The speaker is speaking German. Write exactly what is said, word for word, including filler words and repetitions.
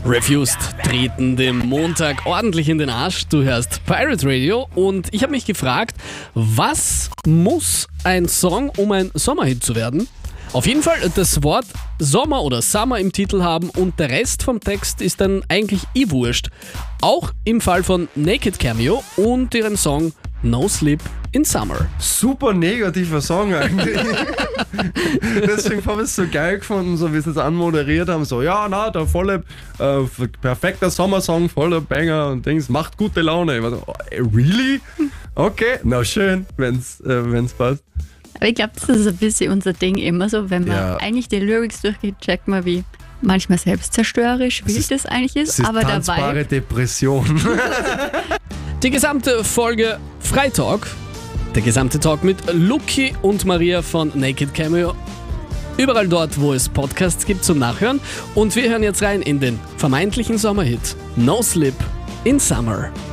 Refused treten dem Montag ordentlich in den Arsch. Du hörst Pirate Radio und ich habe mich gefragt, was muss ein Song, um ein Sommerhit zu werden? Auf jeden Fall das Wort Sommer oder Summer im Titel haben und der Rest vom Text ist dann eigentlich eh wurscht. Auch im Fall von Naked Cameo und ihrem Song No Sleep in Summer. Super negativer Song eigentlich. Deswegen habe ich es so geil gefunden, so wie sie es anmoderiert haben. So, ja, na, der volle, äh, perfekter Sommersong, voller Banger und Dings, macht gute Laune. Ich war so, oh, really? Okay, na schön, wenn es äh, wenn's passt. Aber ich glaube, das ist ein bisschen unser Ding immer so, wenn man Ja. eigentlich die Lyrics durchgeht, checkt man, wie manchmal selbstzerstörerisch wild das eigentlich ist, Es ist aber dabei tanzbare Depression. Die gesamte Folge Freitalk, der gesamte Talk mit Luki und Maria von Naked Cameo, überall dort, wo es Podcasts gibt zum Nachhören. Und wir hören jetzt rein in den vermeintlichen Sommerhit No Sleep in Summer.